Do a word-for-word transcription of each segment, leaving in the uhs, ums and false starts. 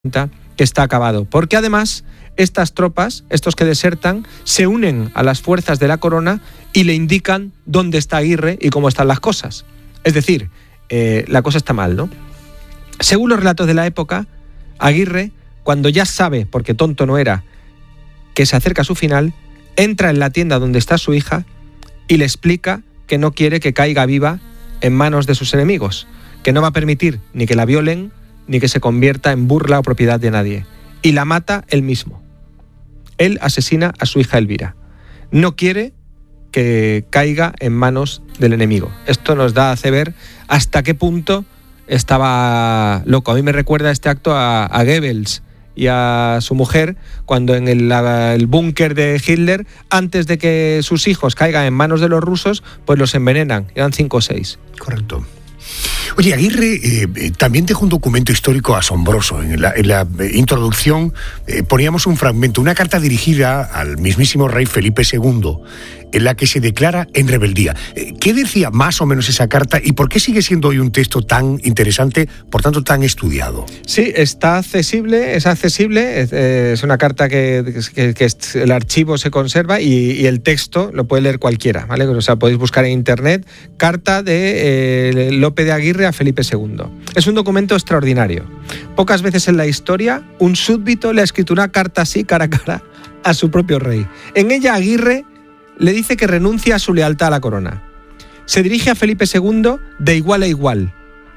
que está acabado, porque además estas tropas, estos que desertan, se unen a las fuerzas de la corona y le indican dónde está Aguirre y cómo están las cosas. Es decir, eh, la cosa está mal, ¿no? Según los relatos de la época, Aguirre, cuando ya sabe, porque tonto no era, que se acerca a su final, entra en la tienda donde está su hija y le explica que no quiere que caiga viva en manos de sus enemigos, que no va a permitir ni que la violen ni que se convierta en burla o propiedad de nadie. Y la mata él mismo. Él asesina a su hija Elvira. No quiere que caiga en manos del enemigo. Esto nos da a ver hasta qué punto estaba loco. A mí me recuerda este acto a, a Goebbels y a su mujer cuando en el, el búnker de Hitler, antes de que sus hijos caigan en manos de los rusos, pues los envenenan. Eran cinco o seis. Correcto. Oye, Aguirre eh, también dejó un documento histórico asombroso. En la, en la eh, introducción eh, poníamos un fragmento, una carta dirigida al mismísimo rey Felipe segundo, en la que se declara en rebeldía. Eh, ¿Qué decía más o menos esa carta y por qué sigue siendo hoy un texto tan interesante, por tanto tan estudiado? Sí, está accesible, es accesible, es, eh, es una carta que, que, que el archivo se conserva y, y el texto lo puede leer cualquiera, ¿vale? O sea, podéis buscar en internet carta de eh, Lope de Aguirre a Felipe segundo. Es un documento extraordinario. Pocas veces en la historia un súbdito le ha escrito una carta así cara a cara a su propio rey. En ella Aguirre le dice que renuncia a su lealtad a la corona. Se dirige a Felipe segundo de igual a igual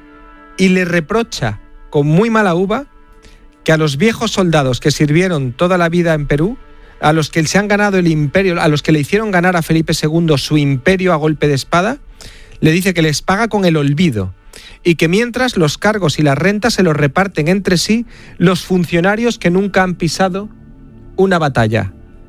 y le reprocha con muy mala uva que a los viejos soldados que sirvieron toda la vida en Perú, a los que se han ganado el imperio, a los que le hicieron ganar a Felipe segundo su imperio a golpe de espada, le dice que les paga con el olvido y que mientras los cargos y las rentas se los reparten entre sí los funcionarios que nunca han pisado una batalla.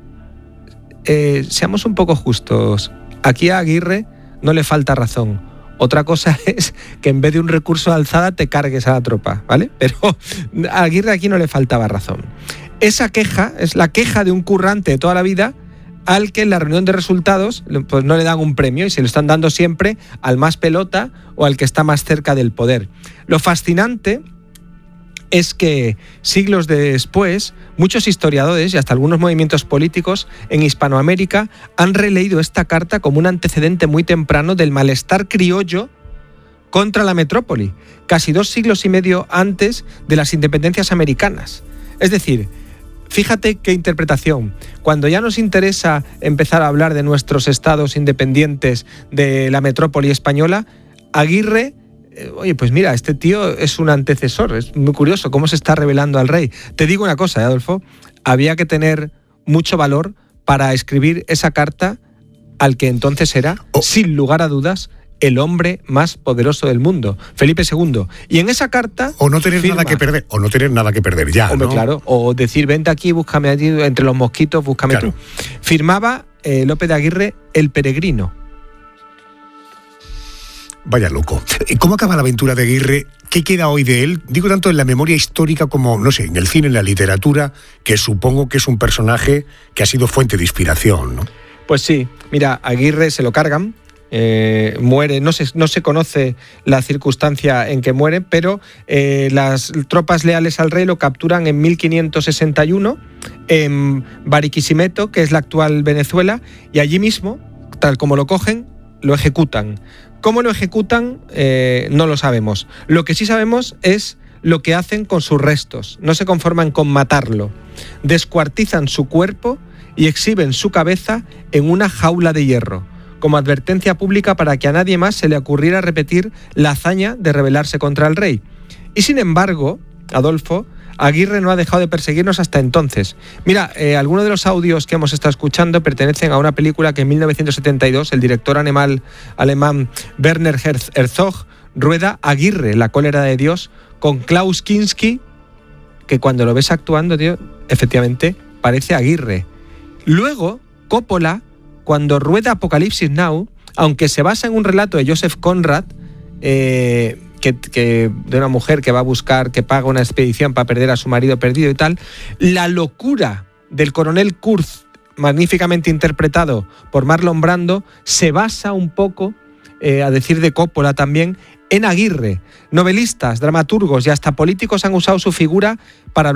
Eh, seamos un poco justos. Aquí a Aguirre no le falta razón. Otra cosa es que en vez de un recurso de alzada te cargues a la tropa, ¿vale? Pero a Aguirre aquí no le faltaba razón. Esa queja es la queja de un currante de toda la vida al que en la reunión de resultados pues no le dan un premio y se lo están dando siempre al más pelota o al que está más cerca del poder. Lo fascinante es que siglos después muchos historiadores y hasta algunos movimientos políticos en Hispanoamérica han releído esta carta como un antecedente muy temprano del malestar criollo contra la metrópoli, casi dos siglos y medio antes de las independencias americanas. Es decir, fíjate qué interpretación. Cuando ya nos interesa empezar a hablar de nuestros estados independientes de la metrópoli española, Aguirre, eh, oye, pues mira, este tío es un antecesor. Es muy curioso cómo se está revelando al rey. Te digo una cosa, Adolfo, había que tener mucho valor para escribir esa carta al que entonces era, oh. sin lugar a dudas, el hombre más poderoso del mundo, Felipe segundo. Y en esa carta... O no tener firma, nada que perder, o no tener nada que perder ya, hombre, ¿no? Claro, o decir, vente aquí, búscame aquí, entre los mosquitos, búscame claro. tú. Firmaba eh, Lope de Aguirre el peregrino. Vaya loco. ¿Cómo acaba la aventura de Aguirre? ¿Qué queda hoy de él? Digo tanto en la memoria histórica como, no sé, en el cine, en la literatura, que supongo que es un personaje que ha sido fuente de inspiración, ¿no? Pues sí, mira, Aguirre se lo cargan, Eh, muere, no se, no se conoce la circunstancia en que muere, pero eh, las tropas leales al rey lo capturan en mil quinientos sesenta y uno en Barquisimeto, que es la actual Venezuela, y allí mismo, tal como lo cogen, lo ejecutan. ¿Cómo lo ejecutan? Eh, no lo sabemos. Lo que sí sabemos es lo que hacen con sus restos. No se conforman con matarlo. Descuartizan su cuerpo y exhiben su cabeza en una jaula de hierro, como advertencia pública para que a nadie más se le ocurriera repetir la hazaña de rebelarse contra el rey. Y sin embargo, Adolfo, Aguirre no ha dejado de perseguirnos hasta entonces. Mira, eh, algunos de los audios que hemos estado escuchando pertenecen a una película que en mil novecientos setenta y dos el director animal alemán Werner Herzog rueda Aguirre, la cólera de Dios, con Klaus Kinski, que cuando lo ves actuando, tío, efectivamente parece Aguirre. Luego, Coppola, cuando rueda Apocalipsis Now, aunque se basa en un relato de Joseph Conrad, eh, que, que, de una mujer que va a buscar, que paga una expedición para perder a su marido perdido y tal, la locura del coronel Kurz, magníficamente interpretado por Marlon Brando, se basa un poco, eh, a decir de Coppola también, en Aguirre. Novelistas, dramaturgos y hasta políticos han usado su figura para